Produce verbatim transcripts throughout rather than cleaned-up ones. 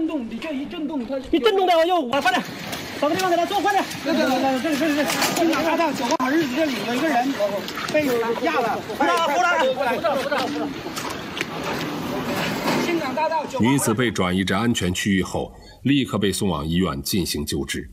震动，你这一震动，它一震动的话就啊，快点，找个地方给他坐，快点。 对对对对，这这这这哪吒到九个好日子这里有一个人被压了， 扶他扶他过来，扶他扶他扶他。新港大道九。 女子被转移至安全区域后，立刻被送往医院进行救治。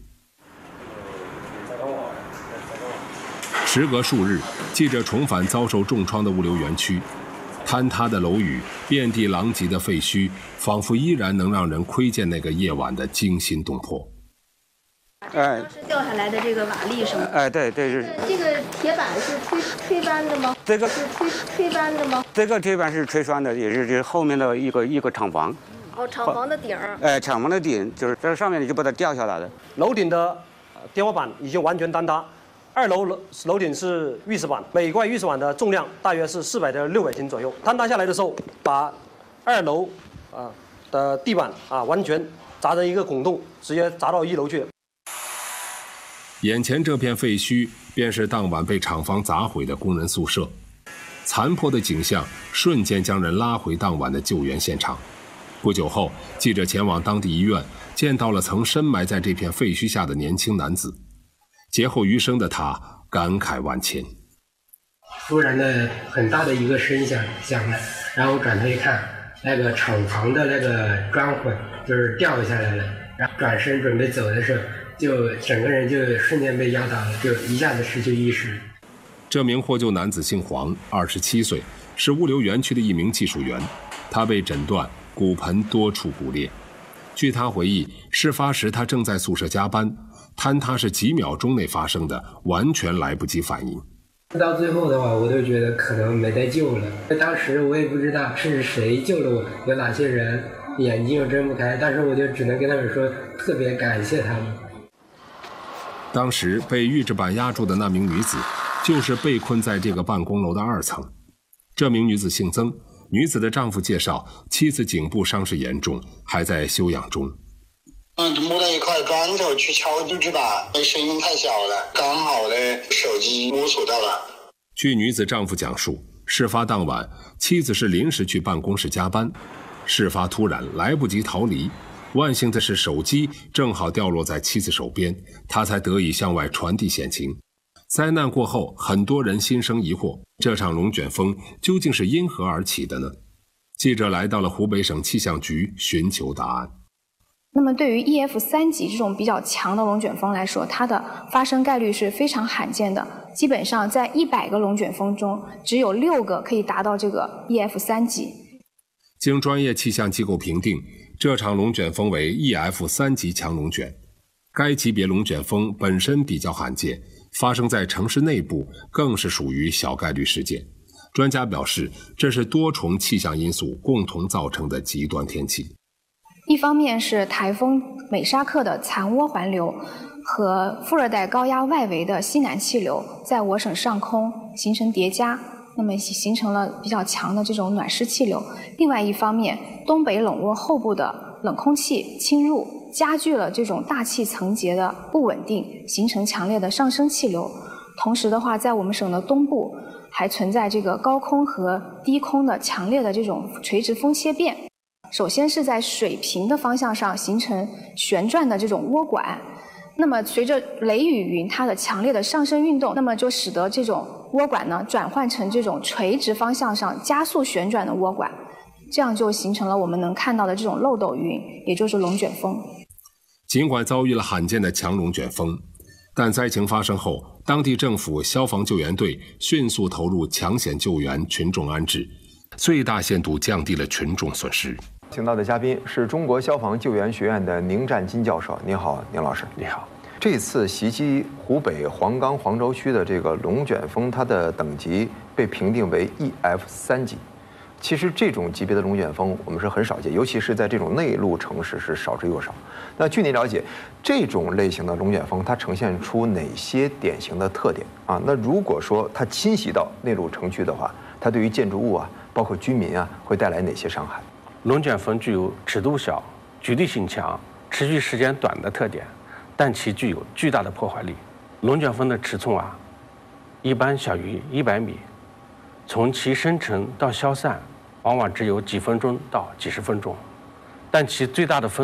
时隔数日，记者重返遭受重创的物流园区。坍塌的楼宇，遍地狼藉的废墟，仿佛依然能让人窥见那个夜晚的惊心动魄。 哎，是掉下来的这个瓦砾是吗？哎，对对是。这个铁板是吹吹翻的吗？这个是吹吹翻的吗？这个铁板是吹翻的，也是这后面的一个一个厂房。哦，厂房的顶儿。哎，厂房的顶就是这上面就把它掉下来的。 楼顶的天花板已经完全坍塌。二楼楼楼顶是浴室板，每块浴室板的重量大约是四百到六百斤左右。坍塌下来的时候，把二楼啊的地板啊完全砸成一个孔洞，直接砸到一楼去。 眼前这片废墟，便是当晚被厂房砸毁的工人宿舍。残破的景象瞬间将人拉回当晚的救援现场。不久后，记者前往当地医院，见到了曾深埋在这片废墟下的年轻男子。劫后余生的他感慨万千。 突然的很大的一个声响响了，然后转头一看，那个厂房的那个砖混就是掉下来了，然后转身准备走的时候，就整个人就瞬间被压倒了，就一下子失去意识。 这名获救男子姓黄，二十七岁，是物流园区的一名技术员。他被诊断骨盆多处骨裂。据他回忆，事发时他正在宿舍加班。坍塌是几秒钟内发生的，完全来不及反应。 到最后的话，我都觉得可能没得救了。当时我也不知道是谁救了我，有哪些人，眼睛又睁不开，但是我就只能跟他们说，特别感谢他们。 当时被预制板压住的那名女子，就是被困在这个办公楼的二层。这名女子姓曾，女子的丈夫介绍，妻子颈部伤势严重，还在休养中。 嗯，摸到一块砖头去敲预制板，声音太小了，刚好呢手机摸索到了。 据女子丈夫讲述，事发当晚，妻子是临时去办公室加班，事发突然，来不及逃离。万幸的是，手机正好掉落在妻子手边，他才得以向外传递险情。灾难过后，很多人心生疑惑，这场龙卷风究竟是因何而起的呢？记者来到了湖北省气象局寻求答案。 那么对于 E F 三级这种比较强的龙卷风来说，它的发生概率是非常罕见的，基本上在一百个龙卷风中，只有六个可以达到这个 E F 三级。 经专业气象机构评定，这场龙卷风为 E F 三级强龙卷。该级别龙卷风本身比较罕见，发生在城市内部更是属于小概率事件。专家表示，这是多重气象因素共同造成的极端天气。 一方面是台风美沙克的残涡环流和副热带高压外围的西南气流在我省上空形成叠加，那么形成了比较强的这种暖湿气流。另外一方面，东北冷涡后部的冷空气侵入，加剧了这种大气层结的不稳定，形成强烈的上升气流。同时的话，在我们省的东部还存在这个高空和低空的强烈的这种垂直风切变。首先是在水平的方向上形成旋转的这种涡管，那么随着雷雨云它的强烈的上升运动，那么就使得这种涡管呢转换成这种垂直方向上加速旋转的涡管，这样就形成了我们能看到的这种漏斗云，也就是龙卷风。 尽管遭遇了罕见的强龙卷风，但灾情发生后，当地政府消防救援队迅速投入抢险救援、群众安置，最大限度降低了群众损失。 请到的嘉宾是中国消防救援学院的宁占金教授。您好，宁老师。 你好。 这次袭击湖北黄冈黄州区的这个龙卷风，它的等级被评定为 E F 三级。其实这种级别的龙卷风我们是很少见，尤其是在这种内陆城市是少之又少。那据您了解，这种类型的龙卷风它呈现出哪些典型的特点啊？那如果说它侵袭到内陆城区的话，它对于建筑物啊，包括居民啊，会带来哪些伤害？ 龙卷风具有尺度小、局地性强、持续时间短的特点，但其具有巨大的破坏力。龙卷风的尺寸啊，一般小于一百米，从其生成到消散，往往只有几分钟到几十分钟，但其最大的风